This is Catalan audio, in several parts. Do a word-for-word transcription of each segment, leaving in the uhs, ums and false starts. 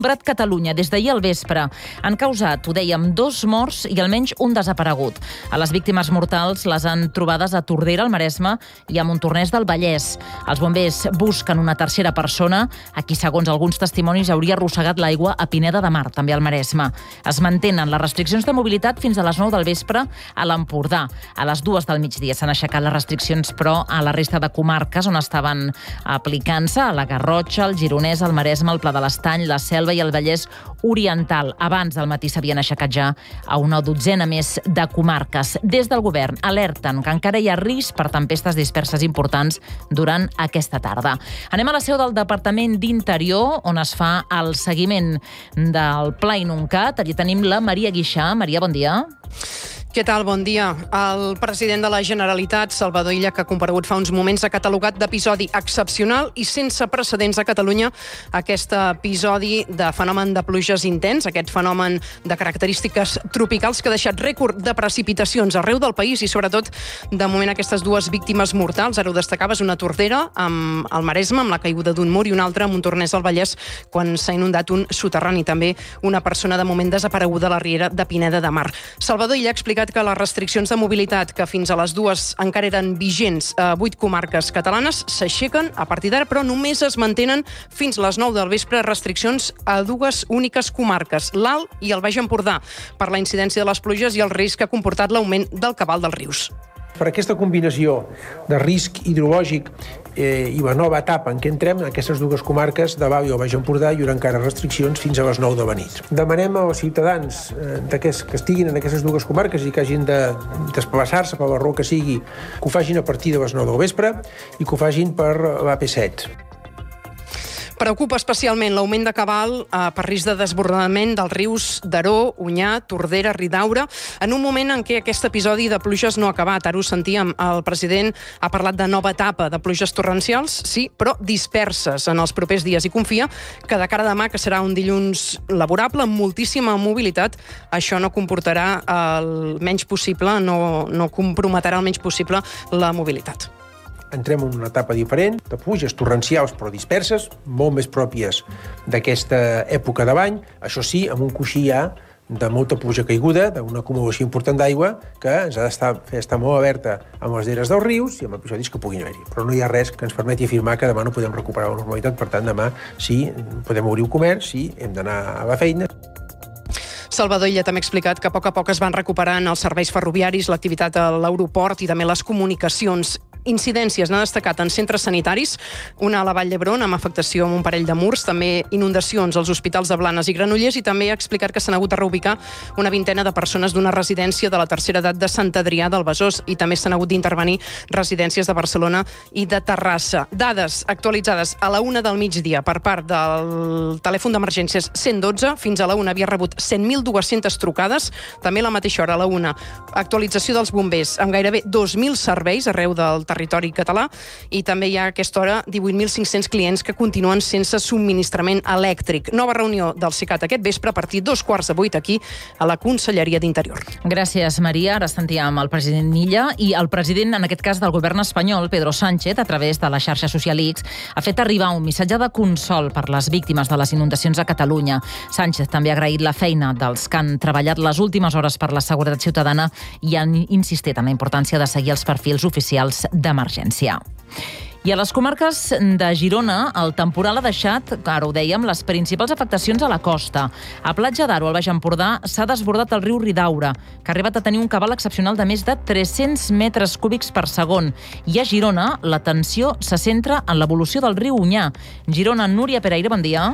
Brat Catalunya, des d'ahir al vespre, han causat, ho dèiem, dos morts i almenys un desaparegut. A les víctimes mortals les han trobades a Tordera, al Maresme, i a Montornès del Vallès. Els bombers busquen una tercera persona, a qui, segons alguns testimonis, hauria arrossegat l'aigua a Pineda de Mar, també al Maresme. Es mantenen les restriccions de mobilitat fins a les nou del vespre a l'Empordà. A les dues del migdia s'han aixecat les restriccions, però a la resta de comarques on estaven aplicant-se, a la Garrotxa, el Gironès, el Maresme, el Pla de l'Estany, la Selva i el Vallès Oriental. Abans del matí s'havien aixecat ja a una dotzena més de comarques. Des del govern alerten que encara hi ha risc per tempestes disperses importants durant aquesta tarda. Anem a la seu del Departament d'Interior, on es fa el seguiment del Pla Inuncat. Allí tenim la Maria Guixà. Maria, bon dia. Què tal? Bon dia. El president de la Generalitat, Salvador Illa, que ha comparegut fa uns moments, ha catalogat d'episodi excepcional i sense precedents a Catalunya aquest episodi de fenomen de pluges intens, aquest fenomen de característiques tropicals que ha deixat rècord de precipitacions arreu del país i, sobretot, de moment aquestes dues víctimes mortals. Ara ho destacaves, una Tordera amb el Maresme, amb la caiguda d'un mur, i una altra a Montornès del Vallès, quan s'ha inundat un soterrani. També una persona, de moment, desapareguda a la riera de Pineda de Mar. Salvador Illa ha explicat que les restriccions de mobilitat que fins a les dues encara eren vigents a vuit comarques catalanes s'aixequen a partir d'ara, però només es mantenen fins a les nou del vespre restriccions a dues úniques comarques, l'Alt i el Baix Empordà, per la incidència de les pluges i el risc que ha comportat l'augment del cabal dels rius. Per aquesta combinació de risc hidrològic eh, i la nova etapa en què entrem, en aquestes dues comarques de l'Alt i el Baix Empordà, hi haurà encara restriccions fins a les nou de la nit. Demanem als ciutadans eh, que estiguin en aquestes dues comarques i que hagin de desplaçar-se per la raó que sigui, que ho facin a partir de les nou del vespre i que ho facin per l'A P set. Preocupa especialment l'augment de cabal eh, per risc de desbordament dels rius d'Aró, Onyar, Tordera, Ridaura, en un moment en què aquest episodi de pluges no ha acabat. Ara ho sentíem, el president ha parlat de nova etapa de pluges torrencials, sí, però disperses en els propers dies, i confia que de cara a demà, que serà un dilluns laborable amb moltíssima mobilitat, això no comportarà el menys possible, no, no comprometrà el menys possible la mobilitat. Entrem en una etapa diferent, de pluges torrencials però disperses, molt més pròpies d'aquesta època de l'any, això sí, amb un coixí ja de molta pluja caiguda, d'una acumulació important d'aigua que ens ha d'estar fer estar molt alerta amb les eres dels rius i amb episodis que puguin haver-hi. Però no hi ha res que ens permeti afirmar que demà no podem recuperar la normalitat, per tant, demà sí, podem obrir el comerç, sí, hem d'anar a la feina. Salvador Illa també ha explicat que a poc a poc es van recuperant els serveis ferroviaris, l'activitat a l'aeroport i també les comunicacions. Incidències n'ha destacat en centres sanitaris, una a la Vall d'Hebron amb afectació amb un parell de murs, també inundacions als hospitals de Blanes i Granollers, i també ha explicat que s'han hagut de reubicar una vintena de persones d'una residència de la tercera edat de Sant Adrià del Besòs, i també s'han hagut d'intervenir residències de Barcelona i de Terrassa. Dades actualitzades a la una del migdia per part del telèfon d'emergències cent dotze, fins a la una havia rebut cent mil dues-centes trucades, també a la mateixa hora a la una actualització dels bombers amb gairebé dos mil serveis arreu del territori català, i també hi ha a aquesta hora divuit mil cinc-cents clients que continuen sense subministrament elèctric. Nova reunió del SICAT aquest vespre a partir dos quarts de vuit aquí a la Conselleria d'Interior. Gràcies, Maria. Ara sentíem el president Illa, i el president, en aquest cas del govern espanyol, Pedro Sánchez, a través de la xarxa social X, ha fet arribar un missatge de consol per les víctimes de les inundacions a Catalunya. Sánchez també ha agraït la feina dels que han treballat les últimes hores per la seguretat ciutadana i han insistit en la importància de seguir els perfils oficials d'emergència. I a les comarques de Girona, el temporal ha deixat, ara ho dèiem, les principals afectacions a la costa. A Platja d'Aro, al Baix Empordà, s'ha desbordat el riu Ridaura, que ha arribat a tenir un cabal excepcional de més de tres-cents metres cúbics per segon. I a Girona, la tensió se centra en l'evolució del riu Onyar. Girona, Núria Pereira, bon dia.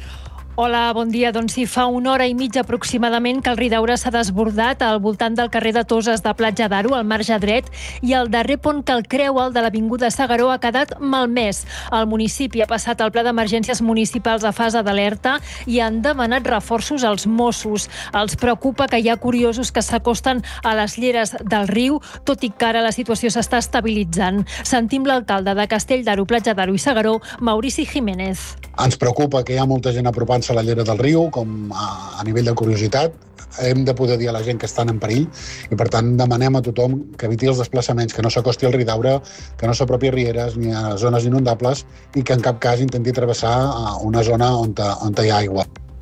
Hola, bon dia. Doncs sí, fa una hora i mitja aproximadament que el Ridaura s'ha desbordat al voltant del carrer de Toses de Platja d'Aro, al marge dret, i el darrer pont que el creua, el de l'avinguda S'Agaró, ha quedat malmès. El municipi ha passat al pla d'emergències municipals a fase d'alerta i han demanat reforços als Mossos. Els preocupa que hi ha curiosos que s'acosten a les lleres del riu, tot i que ara la situació s'està estabilitzant. Sentim l'alcalde de Castell d'Aro, Platja d'Aro i S'Agaró, Maurici Jiménez. Ens preocupa que hi ha molta gent apropant-se a la llera del riu, com a, a nivell de curiositat. Hem de poder dir a la gent que estan en perill i, per tant, demanem a tothom que eviti els desplaçaments, que no s'acosti al Ridaura, que no s'apropi a rieres ni a zones inundables i que en cap cas intenti travessar una zona on, on hi ha aigua.